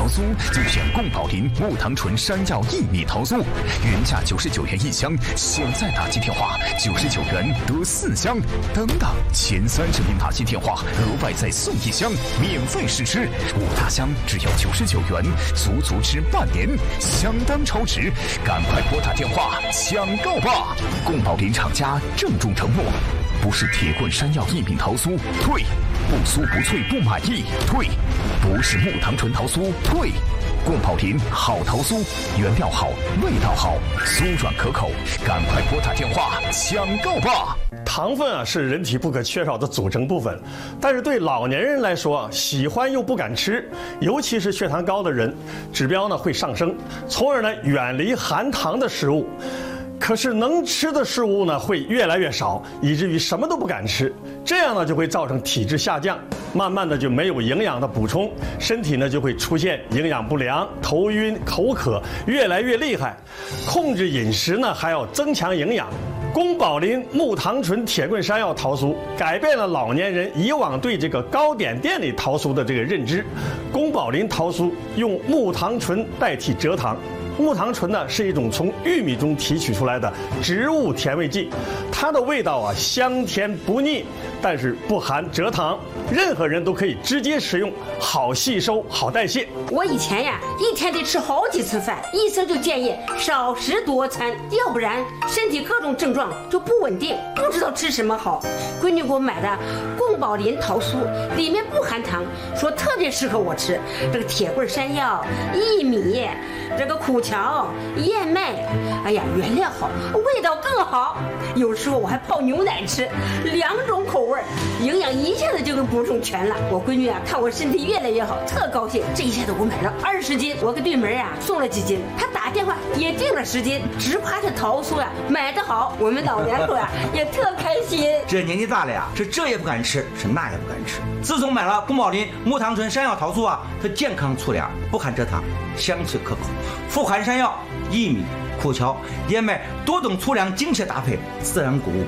酥，就选宫保林木糖醇山药薏米桃酥，原价99元1箱，现在打击电话99元得4箱，等等，前30名打击电话额外再送1箱，免费试吃，5大箱只要99元，足吃半年，相当超值，赶快拨打电话抢购吧！宫保林厂家郑重承诺，不是铁棍山药薏米桃酥退，不酥不脆不满意退，不是木糖醇桃酥退。宫保林好桃酥，原料好，味道好，酥软可口，赶快拨打电话抢购吧！ 糖分是人体不可缺少的组成部分，但是对老年人来说，喜欢又不敢吃，尤其是血糖高的人，指标会上升，从而远离含糖的食物。可是能吃的食物会越来越少，以至于什么都不敢吃，这样就会造成体质下降，慢慢的就没有营养的补充，身体就会出现营养不良、头晕、口渴，越来越厉害。控制饮食还要增强营养。宫保林木糖醇铁棍山药桃酥改变了老年人以往对这个糕点店里桃酥的这个认知。宫保林桃酥用木糖醇代替蔗糖。木糖醇是一种从玉米中提取出来的植物甜味剂，它的味道香甜不腻，但是不含蔗糖，任何人都可以直接食用，好吸收，好代谢。 我以前一天得吃好几次饭，医生就建议少食多餐，要不然身体各种症状就不稳定，不知道吃什么好。闺女给我买的宫保林桃酥，里面不含糖，说特别适合我吃。这个铁棍山药、薏米，这个苦荞、燕麦，哎呀，原料好，味道更好。有时候我还泡牛奶吃，2种口味，营养一下子就给补充全了。我闺女看我身体越来越好，特高兴。这一下子我买了20斤，我给对门送了几斤，她打电话也订了10斤，只夸这桃酥买得好，我们老两口也特开心。 这年纪大了是这也不敢吃，是那也不敢吃。自从买了宫保林木糖醇山药桃酥它健康粗粮，不含蔗糖，香脆可口，富含山药、薏米、苦荞、燕麦多种粗粮精确搭配，自然谷物。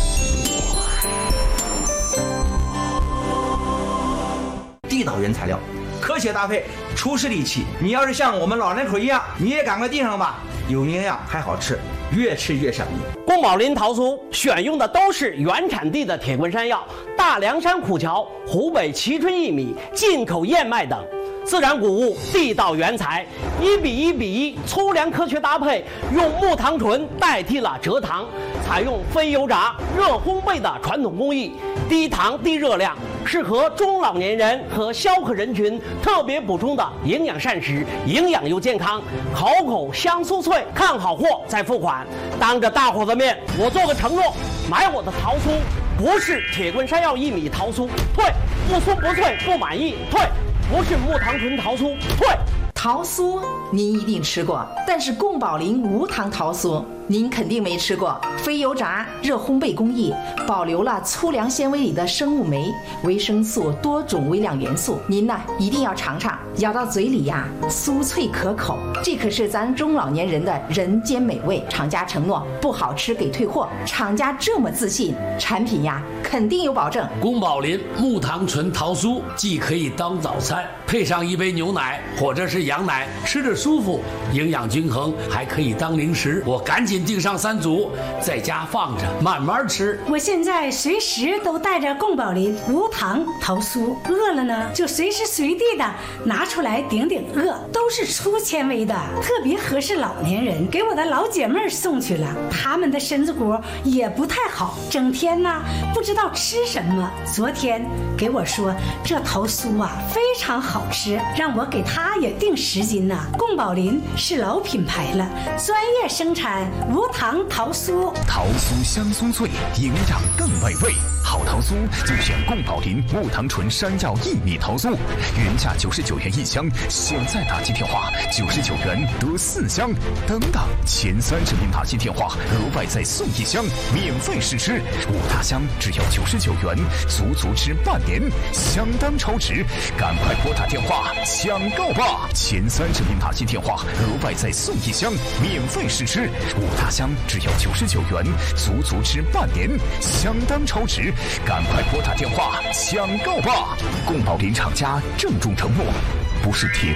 地道原材料，科学搭配，出师利器。你要是像我们老两口一样，你也赶快订上吧，有营养还好吃，越吃越上瘾。 宫保林桃酥选用的都是原产地的铁棍山药、大凉山苦荞、湖北蕲春薏米、进口燕麦等。自然谷物，地道原材，1比1比1，粗粮科学搭配，用木糖醇代替了蔗糖，采用非油炸、热烘焙的传统工艺，低糖低热量，适合中老年人和消渴人群特别补充的营养膳食，营养又健康，口口香酥脆，看好货再付款。当着大伙的面，我做个承诺，买我的桃酥不是铁棍山药薏米桃酥，退；不酥不脆不满意，退；不是木糖醇桃酥，退。 桃酥您一定吃过，但是宫保林无糖桃酥您肯定没吃过。非油炸、热烘焙工艺，保留了粗粮纤维里的生物酶、维生素多种微量元素，您一定要尝尝，咬到嘴里酥脆可口，这可是咱中老年人的人间美味。厂家承诺不好吃给退货，厂家这么自信，产品肯定有保证。 宫保林木糖醇桃酥既可以当早餐，配上一杯牛奶或者是羊奶，吃着舒服，营养均衡，还可以当零食。我赶紧订上3组，在家放着慢慢吃。 我现在随时都带着宫保林无糖桃酥，饿了呢就随时随地的拿出来顶顶饿，都是粗纤维的，特别合适老年人。给我的老姐妹送去了，他们的身子骨也不太好，整天不知道吃什么。昨天给我说这桃酥非常好吃，让我给他也订10斤呢。宫保林是老品牌了，专业生产无糖桃酥。 桃酥香酥脆，营养更美味。好桃酥就选宫保林木糖醇山药薏米桃酥，原价99元1箱，现在打击电话99元得4箱，等等，前30名打击电话额外再送1箱，免费试吃，5大箱只要99元，足吃半年，相当超值，赶快拨打电话抢购吧！前30名打击电话额外再送1箱，免费试吃，5大箱只要99元，足吃半年，相当超值，赶快拨打电话抢购吧！宫保林厂家郑重承诺，不是铁